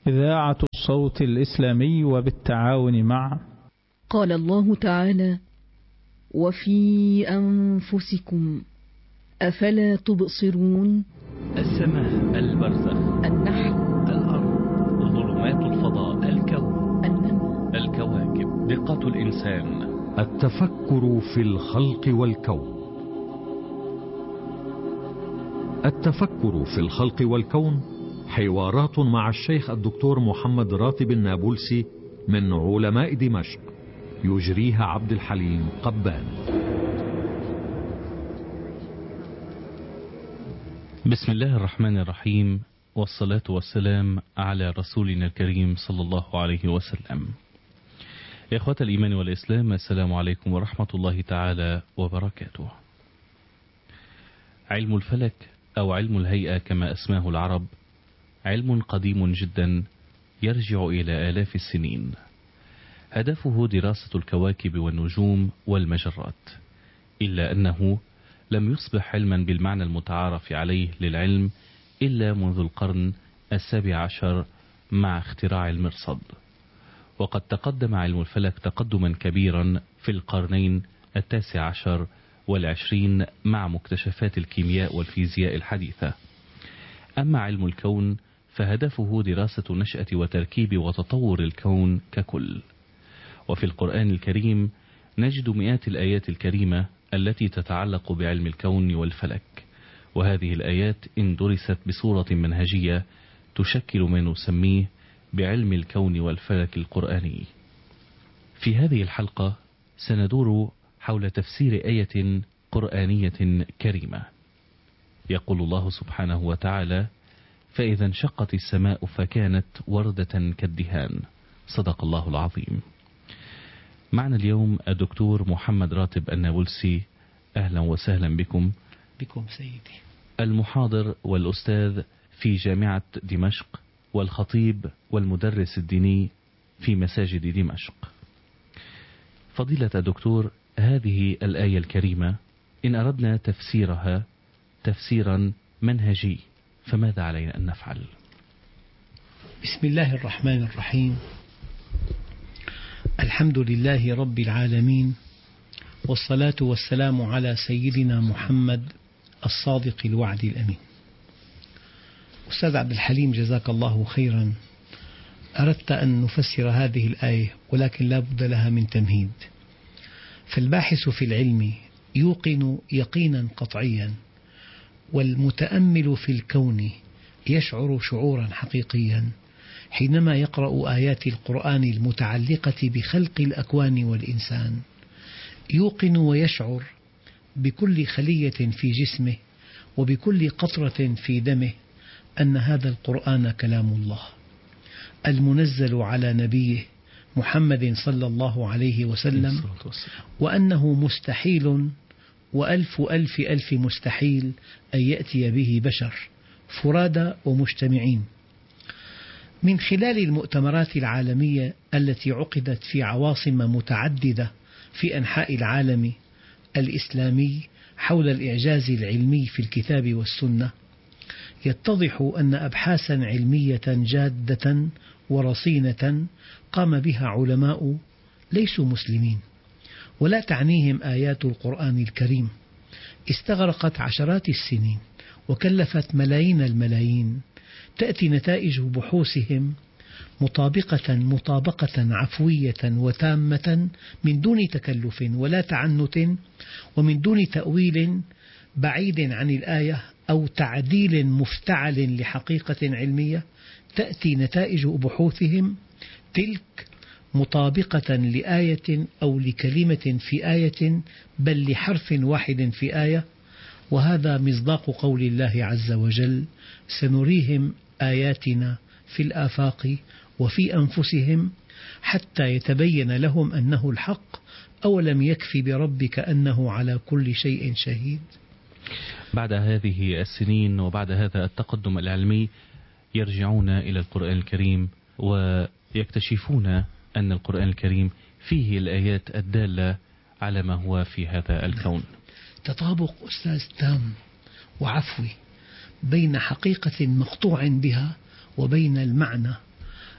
إذاعة الصوت الإسلامي وبالتعاون مع قال الله تعالى: وفي أنفسكم أفلا تبصرون. السماء، البرزخ، النحل، الأرض، ظلمات الفضاء، الكون، النمل، الكواكب، دقة الإنسان، التفكر في الخلق والكون. التفكر في الخلق والكون حوارات مع الشيخ الدكتور محمد راتب النابلسي من علماء دمشق، يجريها عبد الحليم قبان. بسم الله الرحمن الرحيم، والصلاة والسلام على رسولنا الكريم صلى الله عليه وسلم. إخوة الإيمان والإسلام، السلام عليكم ورحمة الله تعالى وبركاته. علم الفلك أو علم الهيئة كما أسماه العرب علم قديم جدا يرجع إلى آلاف السنين. هدفه دراسة الكواكب والنجوم والمجرات، إلا أنه لم يصبح علما بالمعنى المتعارف عليه للعلم إلا منذ القرن 17 مع اختراع المرصد. وقد تقدم علم الفلك تقدما كبيرا في القرنين 19 وال20 مع مكتشفات الكيمياء والفيزياء الحديثة. أما علم الكون فهدفه دراسة نشأة وتركيب وتطور الكون ككل. وفي القرآن الكريم نجد مئات الآيات الكريمة التي تتعلق بعلم الكون والفلك، وهذه الآيات إن درست بصورة منهجية تشكل ما نسميه بعلم الكون والفلك القرآني. في هذه الحلقة سندور حول تفسير آية قرآنية كريمة. يقول الله سبحانه وتعالى: فإذا انشقت السماء فكانت وردة كالدهان. صدق الله العظيم. معنا اليوم الدكتور محمد راتب النابلسي، أهلا وسهلا بكم. بكم سيدي. المحاضر والأستاذ في جامعة دمشق والخطيب والمدرس الديني في مساجد دمشق. فضيلة الدكتور، هذه الآية الكريمة إن أردنا تفسيرها تفسيرا منهجي فماذا علينا أن نفعل؟ بسم الله الرحمن الرحيم. الحمد لله رب العالمين، والصلاة والسلام على سيدنا محمد الصادق الوعد الأمين. أستاذ عبد الحليم، جزاك الله خيرا. أردت أن نفسر هذه الآية ولكن لا بد لها من تمهيد. فالباحث في العلم يوقن يقينا قطعيا، والمتأمل في الكون يشعر شعورا حقيقيا حينما يقرأ آيات القرآن المتعلقة بخلق الأكوان والإنسان. يوقن ويشعر بكل خلية في جسمه وبكل قطرة في دمه أن هذا القرآن كلام الله المنزل على نبيه محمد صلى الله عليه وسلم، وأنه مستحيل وألف ألف ألف مستحيل أن يأتي به بشر فرادى ومجتمعين. من خلال المؤتمرات العالمية التي عقدت في عواصم متعددة في أنحاء العالم الإسلامي حول الإعجاز العلمي في الكتاب والسنة، يتضح أن أبحاثا علمية جادة ورصينة قام بها علماء ليسوا مسلمين ولا تعنيهم آيات القرآن الكريم استغرقت عشرات السنين وكلفت ملايين الملايين، تأتي نتائج بحوثهم مطابقة عفوية وتامة من دون تكلف ولا تعنت ومن دون تأويل بعيد عن الآية أو تعديل مفتعل لحقيقة علمية. تأتي نتائج بحوثهم تلك مطابقة لآية أو لكلمة في آية، بل لحرف واحد في آية. وهذا مصداق قول الله عز وجل: سنريهم آياتنا في الآفاق وفي أنفسهم حتى يتبين لهم أنه الحق أولم يكف بربك أنه على كل شيء شهيد. بعد هذه السنين وبعد هذا التقدم العلمي يرجعون إلى القرآن الكريم ويكتشفون أن القرآن الكريم فيه الآيات الدالة على ما هو في هذا الكون. تطابق أستاذ تام وعفوي بين حقيقة مقطوع بها وبين المعنى